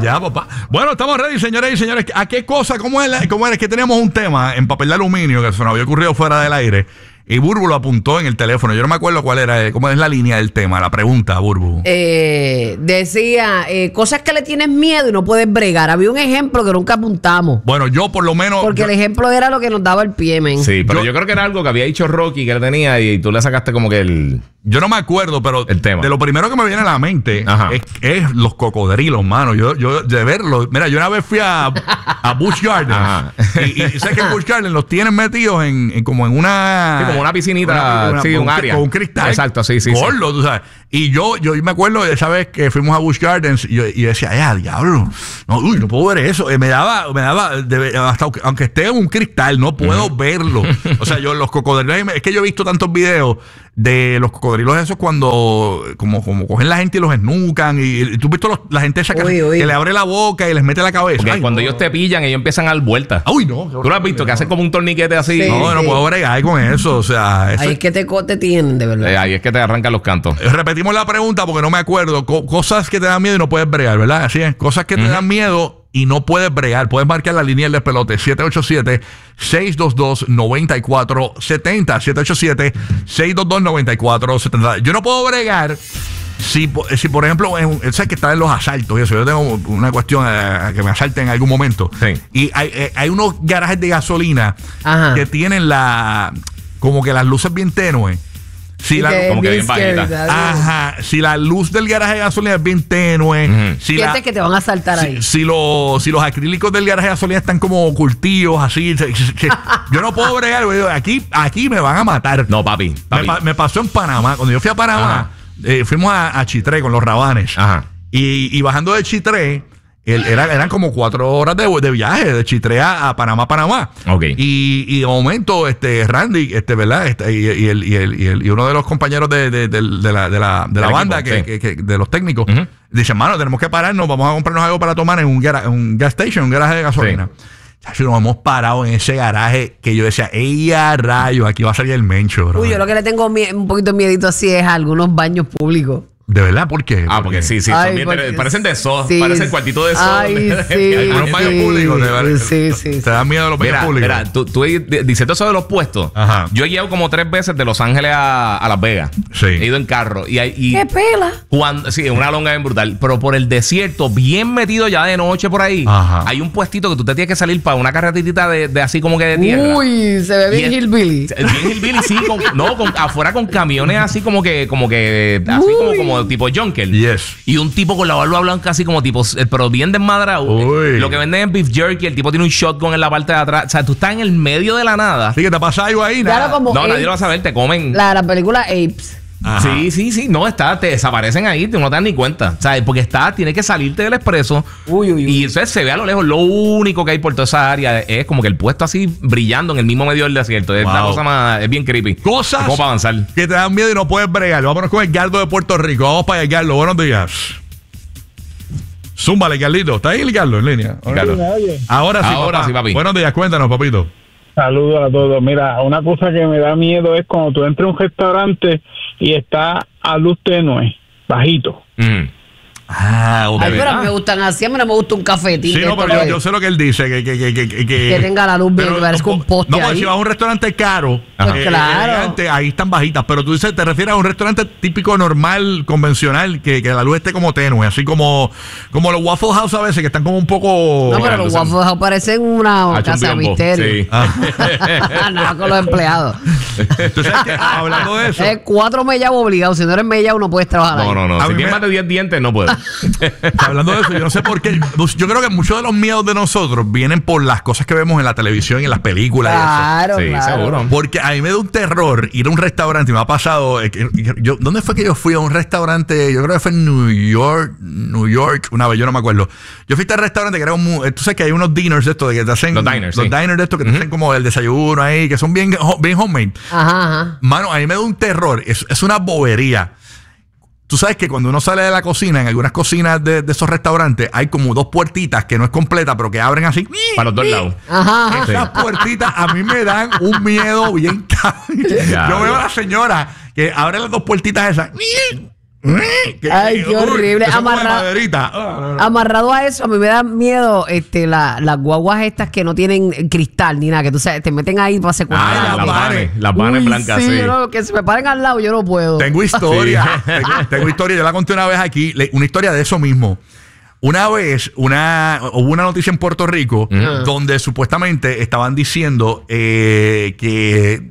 Ya, papá. Bueno, estamos ready, señores y señores. ¿A qué cosa? ¿Cómo era? Que teníamos un tema en papel de aluminio que se nos había ocurrido fuera del aire. Y Burbu lo apuntó en el teléfono. Yo no me acuerdo cuál era, cómo es la línea del tema, la pregunta, Burbu. Decía, cosas que le tienes miedo y no puedes bregar. Había un ejemplo que nunca apuntamos. Bueno, yo por lo menos... Porque el ejemplo era lo que nos daba el pie, men. Sí, pero yo creo que era algo que había dicho Rocky que él tenía y tú le sacaste como que el... Yo no me acuerdo, pero el tema. De lo primero que me viene a la mente es los cocodrilos, mano. Yo de verlos... Mira, yo una vez fui a Busch Gardens. Y sé que en Busch Gardens los tienen metidos en como en una... Sí, como una piscinita, un área. Con un cristal. Exacto, sí. Gordo, tú sabes. Y yo me acuerdo de esa vez que fuimos a Busch Gardens y decía, diablo, no puedo ver eso. Me daba hasta aunque esté en un cristal, no puedo verlo. O sea, yo los cocodrilos, es que yo he visto tantos videos de los cocodrilos esos cuando como cogen la gente y los esnucan y tú has visto la gente esa que le abre la boca y les mete la cabeza. Porque cuando ellos te pillan, ellos empiezan a dar vueltas. Uy, no. ¿Tú lo has visto? Que hacen como un torniquete así. Sí, no puedo bregar con eso. O sea, ahí es que te tienen, de verdad. Ahí es que te arrancan los cantos. Repetimos la pregunta porque no me acuerdo. Cosas que te dan miedo y no puedes bregar, ¿verdad? Así es. Cosas que te dan miedo y no puedes bregar. Puedes marcar la línea del despelote 787-622-9470. 787-622-9470. Yo no puedo bregar si por ejemplo, sabes que está en los asaltos y eso. Yo tengo una cuestión que me asalten en algún momento. Sí. Y hay unos garajes de gasolina que tienen como que las luces bien tenues. Como que bien bajita. Si la luz del garaje de gasolina es bien tenue. Sientes que te van a saltar ahí. Si los acrílicos del garaje de gasolina están como curtidos, así. Yo no puedo bregar. Aquí me van a matar. No, papi. Me pasó en Panamá. Cuando yo fui a Panamá, fuimos a Chitré con los Rabanes. Y bajando de Chitré, eran como 4 horas de viaje de Chitré a Panamá. Okay. Y de momento, Randy, ¿verdad? Y uno de los compañeros de la banda, equipo, de los técnicos, dice, mano, tenemos que pararnos, vamos a comprarnos algo para tomar en un gas station, un garaje de gasolina. Sí. Nos hemos parado en ese garaje que yo decía, ¡ey, a rayos! Aquí va a salir el mencho, bro. Yo lo que le tengo un poquito miedito así es a algunos baños públicos. ¿De verdad? ¿Por qué? Porque sí. Parecen de eso. Sí. Parecen cuartito de eso. Los baños públicos. Sí. ¿Te dan miedo de los baños públicos? Mira, tú diciendo eso de los puestos. Yo he guiado como 3 veces de Los Ángeles a Las Vegas. Sí. He ido en carro. ¡Qué pela! Sí, una longa bien brutal. Pero por el desierto, bien metido ya de noche por ahí, hay un puestito que tú te tienes que salir para una carretita de así como que de tierra. Uy, se ve bien hillbilly. Bien hillbilly, sí. Afuera con camiones así como que así como tipo Junker. Yes. Y un tipo con la barba blanca así como tipo, pero bien desmadrado. Lo que venden es beef jerky. El tipo tiene un shotgun en la parte de atrás. O sea, tú estás en el medio de la nada. Sí, que te pasa algo ahí, nada. Claro, como nadie lo va a saber, te comen. La película Apes. Sí. No, te desaparecen ahí, tú no te das ni cuenta. O sea, porque tienes que salirte del expreso. Y eso se ve a lo lejos. Lo único que hay por toda esa área es como que el puesto así brillando en el mismo medio del desierto. Es la cosa más, es bien creepy. Cosas para avanzar que te dan miedo y no puedes bregar. Vámonos con el Gardo de Puerto Rico. Vamos para allá, Gardo. Buenos días. Zúmbale, Carlito. ¿Está ahí el Gardo en línea? Ahora sí, papi. Buenos días, cuéntanos, papito. Saludos a todos. Mira, una cosa que me da miedo es cuando tú entras a un restaurante y está a luz tenue, bajito. Pero me gustan así, a mí no me gusta un cafetín. Sí, pero yo sé lo que él dice, que tenga la luz bien, que parezca un poste ahí. Si vas a un restaurante caro, claro, ahí están bajitas, pero tú dices, te refieres a un restaurante típico, normal, convencional, que la luz esté como tenue, así como los Waffle House a veces, que están como un poco... No, pero los Waffle House parecen una casa de misterio. Sí. Nada con los empleados. Entonces, hablando de eso... 4 mellao obligados, si no eres mellao no puedes trabajar ahí. No. Si tienes más de 10 dientes, no puedes. Hablando de eso, yo no sé por qué. Yo creo que muchos de los miedos de nosotros vienen por las cosas que vemos en la televisión y en las películas. Claro, y eso. Sí, seguro. Porque a mí me da un terror ir a un restaurante y me ha pasado. ¿Dónde fue que yo fui a un restaurante? Yo creo que fue en New York, una vez, yo no me acuerdo. Yo fui a este restaurante que era tú sabes que hay unos dinners de estos de que te hacen. Los diners de estos que te hacen como el desayuno ahí, que son bien homemade. Mano, a mí me da un terror. Es una bobería. Tú sabes que cuando uno sale de la cocina, en algunas cocinas de esos restaurantes, hay como 2 puertitas que no es completa, pero que abren así. Para los 2 lados. Esas puertitas a mí me dan un miedo bien cabrón. Yo veo a la señora que abre las 2 puertitas esas. Ay, qué horrible. Eso como de Amarrado. maderita. Amarrado a eso, a mí me da miedo las guaguas estas que no tienen cristal ni nada, que tú sabes, te meten ahí para secuestrar. Las vanes Uy, blancas, sí. sí. Yo no, que se me paren al lado, yo no puedo. Tengo historia. Tengo historia. Yo la conté una vez aquí. Una historia de eso mismo. Una vez hubo una noticia en Puerto Rico donde supuestamente estaban diciendo que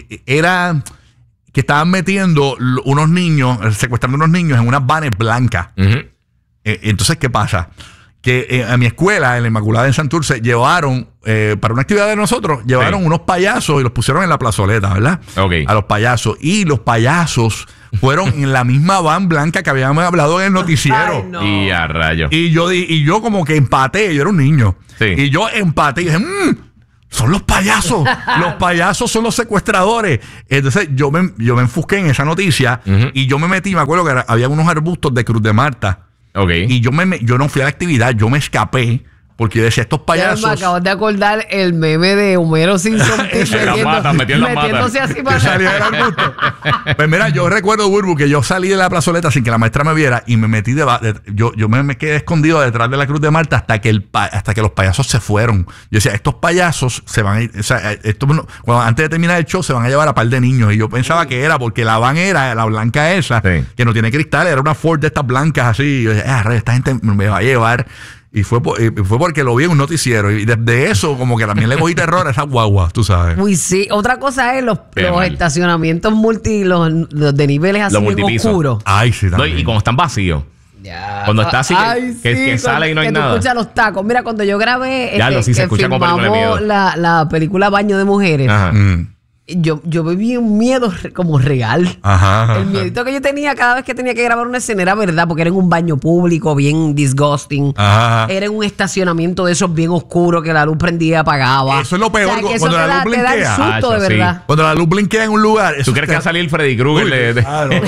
estaban metiendo unos niños, secuestrando unos niños en unas vanes blancas. Entonces, ¿qué pasa? Que a mi escuela, en la Inmaculada en Santurce, llevaron, para una actividad de nosotros, llevaron unos payasos y los pusieron en la plazoleta, ¿verdad? Okay. A los payasos. Y los payasos fueron en la misma van blanca que habíamos hablado en el noticiero. Ay, no. Y a rayos. Y yo como que empaté, yo era un niño. Sí. Y yo empaté y dije, son los payasos. Los payasos son los secuestradores. Entonces yo me enfusqué en esa noticia y yo me metí, me acuerdo que había unos arbustos de Cruz de Marta. Okay. Y yo no fui a la actividad, yo me escapé. Porque yo decía, estos Ya payasos. me acabo de acordar el meme de Homero Simpson metiéndose así para salía del arbusto. Pues mira, yo recuerdo, Burbu, que yo salí de la plazoleta sin que la maestra me viera y me metí yo me quedé escondido detrás de la Cruz de Marta hasta que los payasos se fueron. Yo decía, estos payasos se van a ir, o sea, antes de terminar el show se van a llevar a par de niños. Y yo pensaba que era porque la van era la blanca esa, que no tiene cristal, era una Ford de estas blancas así. Y yo decía, esta gente me va a llevar. Y fue porque lo vi en un noticiero. Y desde eso, como que también le cogí terror a esas guaguas, tú sabes. Uy, sí. Otra cosa es los estacionamientos los de niveles así bien oscuros. Ay, sí, también. No, y cuando están vacíos. Ya. Cuando está así que sí, sale y no hay que nada. tú escuchas los tacos. Mira, cuando yo grabé Sí, se escucha como película de miedo. la película Baño de Mujeres, Ajá. yo viví un miedo como real. Ajá. El miedito que yo tenía cada vez que tenía que grabar una escena era verdad, porque era en un baño público bien disgusting. Ajá. Era en un estacionamiento de esos bien oscuros que la luz prendía y apagaba. Eso es lo peor, que eso cuando la luz te da el blinquea. susto de Sí. verdad. Cuando la luz blinquea en un lugar. ¿Tú crees que va a salir Freddy Krueger?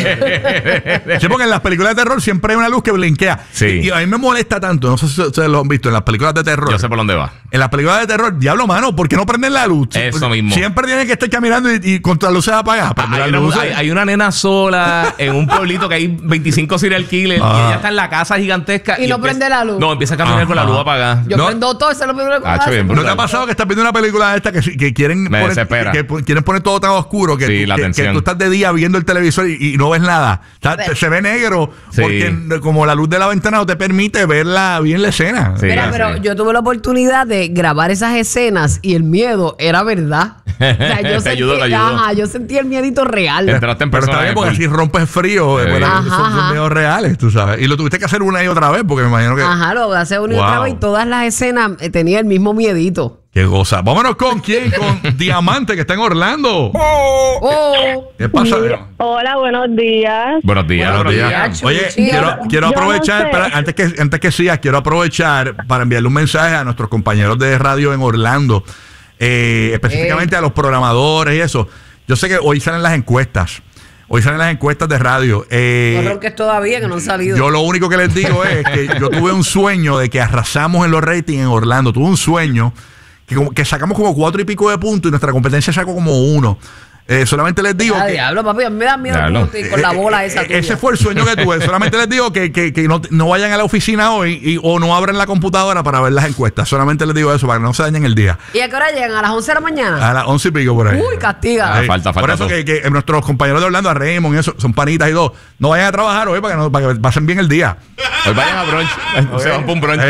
Sí, porque en las películas de terror siempre hay una luz que blinquea. Sí. Y a mí me molesta tanto, no sé si ustedes lo han visto en las películas de terror. Yo sé por dónde va. En las películas de terror, diablo, mano, ¿por qué no prenden la luz? Eso mismo. Siempre tienen que estar caminando y con todas las luces apagadas. Prende las luces. Hay una nena sola en un pueblito que hay 25 serial killers y ella está en la casa gigantesca. Y no prende la luz. No, empieza a caminar con la luz apagada. Yo No. prendo todo, eso es lo primero que Hacho, bien ¿No brutal. te ha pasado que estás viendo una película de esta que quieren Me desespera. quieren poner todo tan oscuro que, Sí, tú, la que tensión. tú estás de día viendo el televisor y no ves nada? O sea, se ve negro Sí. porque como la luz de la ventana no te permite verla bien la escena. Sí. Mira, pero yo tuve la oportunidad de grabar esas escenas y el miedo era verdad. O sea, Te ayudó. Ajá, yo sentí el miedito real. Entraste en Pero está persona. bien porque así rompes frío. Ajá, Son ajá. medios reales, tú sabes. Y lo tuviste que hacer una y otra vez porque me imagino que... Ajá, lo hace una y otra Wow. vez y todas las escenas tenía el mismo miedito. Qué goza. Vámonos con quién, con Diamante que está en Orlando. Oh, ¿Qué pasa? Hola, buenos días. Buenos días. Buenos días. Chuchi. Oye, quiero Yo aprovechar, no sé. antes que sigas, quiero aprovechar para enviarle un mensaje a nuestros compañeros de radio en Orlando, específicamente a los programadores y eso. Yo sé que hoy salen las encuestas. Hoy salen las encuestas de radio. no ronques todavía, que no han salido. Yo lo único que les digo es que yo tuve un sueño de que arrasamos en los ratings en Orlando. Tuve un sueño que sacamos como 4 y pico de puntos y nuestra competencia sacó como 1. Solamente les digo que Diablo, papi, a mí me da miedo Diablo. con la bola esa tuya. ese fue el sueño que tuve. Solamente les digo que no vayan a la oficina hoy o no abran la computadora para ver las encuestas. Solamente les digo eso para que no se dañen el día. ¿Y a qué hora llegan? ¿A las 11 de la mañana? A las 11 y pico por ahí. Uy, castiga. Ahí. Falta Por eso todo. que nuestros compañeros de Orlando, a Raymond y eso, son panitas y todo. No vayan a trabajar hoy para que pasen bien el día. Hoy vayan a brunch. Se van por un brunch.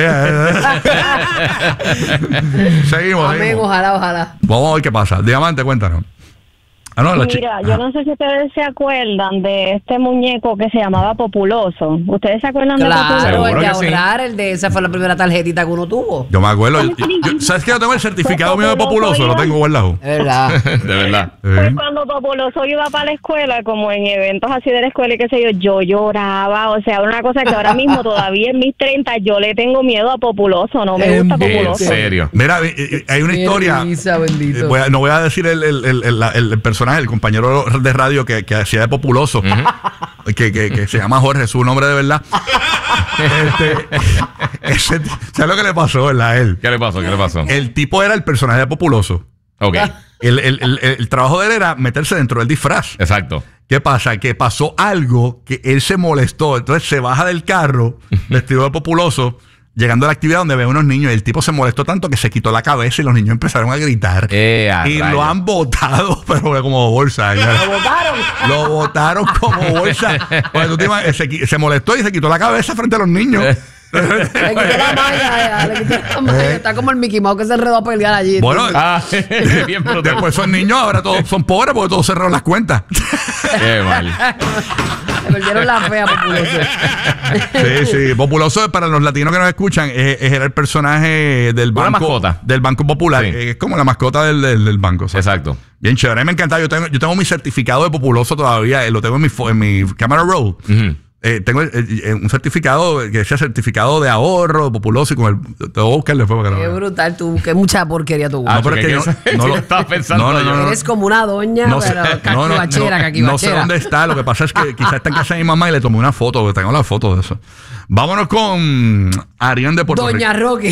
Seguimos. Amén, seguimos. ojalá. Vamos a ver qué pasa. Diamante, cuéntanos. Ah, no, Mira, yo no sé si ustedes se acuerdan de este muñeco que se llamaba Populoso. ¿Ustedes se acuerdan de Claro, Populoso? Seguro el de que sí. ahorrar, esa fue la primera tarjetita que uno tuvo. Yo me acuerdo. ¿Sabes qué? Yo tengo el certificado mío de Populoso. Lo tengo guardado. Es verdad. De verdad. Pues cuando Populoso iba para la escuela, como en eventos así de la escuela y qué sé yo lloraba. O sea, una cosa que ahora mismo todavía en mis 30 yo le tengo miedo a Populoso. No me gusta En Populoso. serio. Mira, hay una historia. Risa, bendito. No voy a decir el personaje, el compañero de radio que hacía de Populoso, que se llama Jorge, su nombre de verdad. ¿Sabes lo que le pasó, verdad? A él. ¿Qué le pasó? El tipo era el personaje de Populoso. Ok. El trabajo de él era meterse dentro del disfraz. Exacto. ¿Qué pasa? Que pasó algo que él se molestó. Entonces se baja del carro, vestido de populoso, llegando a la actividad donde ve a unos niños. Y el tipo se molestó tanto que se quitó la cabeza y los niños empezaron a gritar. Y lo han botado, pero como bolsa. ¿Lo botaron? Lo botaron como bolsa. Pues tú te imaginas, se molestó y se quitó la cabeza frente a los niños. Le quitó la malla, Está como el Mickey Mouse que se enredó a pelear allí. Bueno, bien brutal. después son niños, ahora todos son pobres porque todos cerraron las cuentas. Qué mal. Le perdieron la fea, Populoso. Sí. Populoso, para los latinos que nos escuchan, era el personaje del Una banco. mascota. Del Banco Popular. Sí. Es como la mascota del banco. ¿Sabes? Exacto. Bien chévere. A mí me encanta. Yo tengo mi certificado de Populoso todavía. Lo tengo en mi Camera Roll. Tengo un certificado que sea certificado de ahorro, Populoso, y con el. Te voy a buscarle después para que Qué lo veas. brutal tú, qué mucha porquería tú. No, pero es que yo estaba pensando. No. Eres como una doña, pero caquibachera. No sé dónde está. Lo que pasa es que quizás está en casa de mi mamá y le tomé una foto, porque tengo la foto de eso. Vámonos con Arián de Puerto Doña Rico. Roque.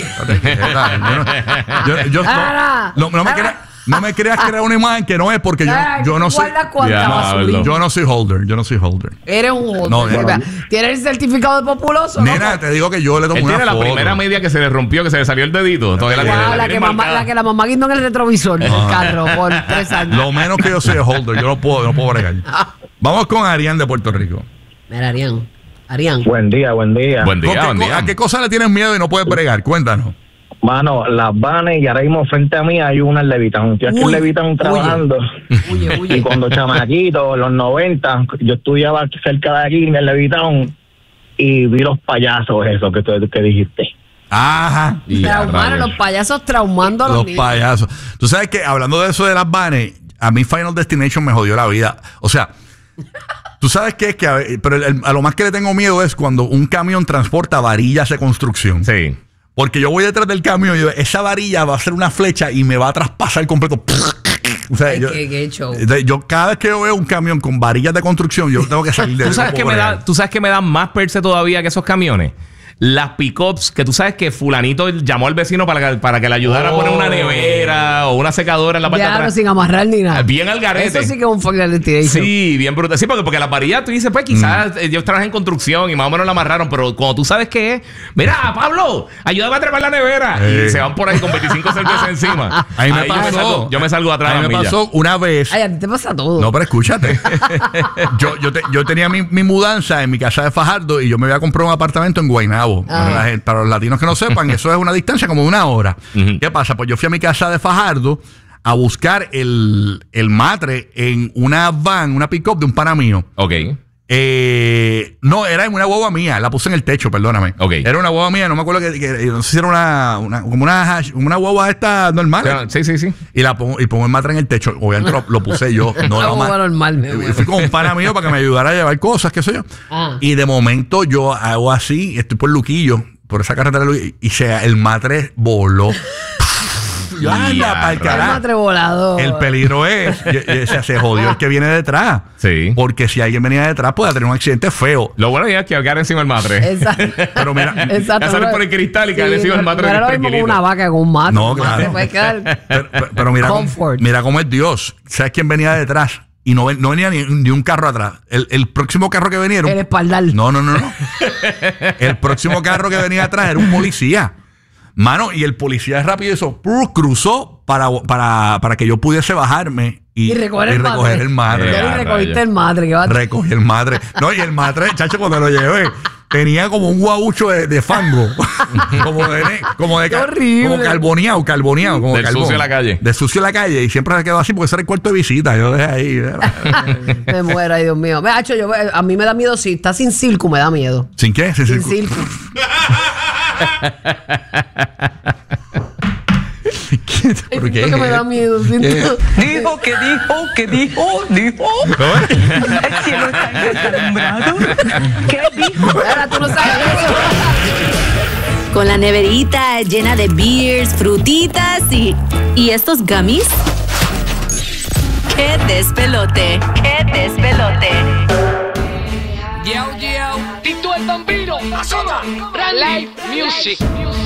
No me creas crear una imagen que no es, porque yo no soy. Yo no soy holder. Eres un holder. No, ¿Tienes el certificado de Populoso? Nena, te digo que yo le tomo Él una tiene foto. la primera media que se le rompió, que se le salió el dedito. Todavía La que la mamá guindó en el retrovisor del carro por 3 años. Lo menos que yo soy es holder. Yo no puedo bregar. Vamos con Arián de Puerto Rico. Mira, Arián. Buen día. Buen día. ¿A qué cosa le tienes miedo y no puedes bregar? Cuéntanos. Mano, las vanes, y ahora mismo frente a mí hay una en Levitown. Estoy aquí en Levitown trabajando. Y cuando chamaquito, en los 90, yo estudiaba cerca de aquí, en Levitown, y vi los payasos esos que dijiste. Ajá. Traumaron los payasos traumando a los niños. Payasos. Tú sabes que hablando de eso de las vanes, a mí Final Destination me jodió la vida. O sea, tú sabes qué es que pero a lo más que le tengo miedo es cuando un camión transporta varillas de construcción. Sí. Porque yo voy detrás del camión y esa varilla va a ser una flecha y me va a traspasar completo. O sea, qué show. Yo cada vez que yo veo un camión con varillas de construcción, yo tengo que salir de ¿Tú sabes qué me da más perse todavía que esos camiones? Las pick-ups, que tú sabes que fulanito llamó al vecino para que le ayudara a poner una nevera o una secadora en la parte de atrás. Sin amarrar ni nada. Bien al garete. Eso sí que es un Final Destination. Sí, bien brutal. Sí, porque las varillas, tú dices, pues quizás ellos trabajan en construcción y más o menos la amarraron, pero cuando tú sabes qué es, mira, Pablo, ayúdame a trepar la nevera. Y se van por ahí con 25 cervezas encima. Ahí me pasó. Yo me salgo atrás. A mí me pasó una vez. Ay, a ti te pasa todo. No, pero escúchate. yo tenía mi mudanza en mi casa de Fajardo y yo me había comprado un apartamento en Guaynabo. Para los latinos que no sepan, eso es una distancia como de 1 hora. ¿Qué pasa? Pues yo fui a mi casa de Fajardo a buscar el matre en una van, una pick-up de un pana mío. Ok. No, era en una guagua mía, la puse en el techo, perdóname. Okay. Era una guagua mía, no me acuerdo no sé si era una guagua esta normal. Sí. Y pongo el matre en el techo. Obviamente lo puse yo. No una guagua normal. Y fui con un pana mío para que me ayudara a llevar cosas, qué sé yo. Y de momento yo hago así, estoy por Luquillo, por esa carretera de Luquillo, y el matre voló. Anda, para el carajo. El peligro es, se jodió el que viene detrás. Sí. Porque si alguien venía detrás, puede tener un accidente feo. Lo bueno es que quedar encima del matre. Exacto. Pero mira, sale por el cristal y caer encima del matre. No era lo mismo con una vaca con un matre. No, claro. Puede quedar pero mira cómo es Dios. ¿Sabes quién venía detrás? Y no venía ni un carro atrás. El próximo carro que venía era el espaldar. No. El próximo carro que venía atrás era un policía. Mano, y el policía es rápido eso cruzó para que yo pudiese bajarme y recoger el matre. Y recogiste el matre. Recogí el matre. No, y el matre, chacho, cuando lo llevé, tenía como un guaucho de fango. como carboneado. Como del sucio de la calle. De sucio de la calle. Y siempre se quedó así porque ese era el cuarto de visita. Yo dejé ahí. Me muero, ay Dios mío. A mí me da miedo si está sin circo, me da miedo. ¿Sin qué? Sin circo. ¿Por qué? Que me da miedo. Dijo. El cielo está deslumbrado. ¿Qué dijo? Ahora tú no sabes eso. Con la neverita llena de beers, frutitas y estos gummies. ¡Qué despelote! Tito el Bambino, Azona, Live Music.